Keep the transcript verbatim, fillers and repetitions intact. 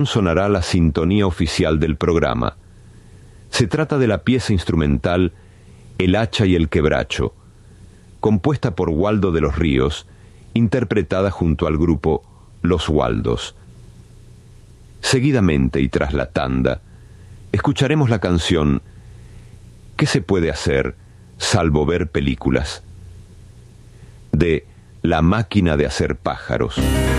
Sonará la sintonía oficial del programa. Se trata de la pieza instrumental El hacha y el quebracho, compuesta por Waldo de los Ríos, interpretada junto al grupo Los Waldos. Seguidamente y tras la tanda, escucharemos la canción ¿Qué se puede hacer salvo ver películas?, de La máquina de hacer pájaros.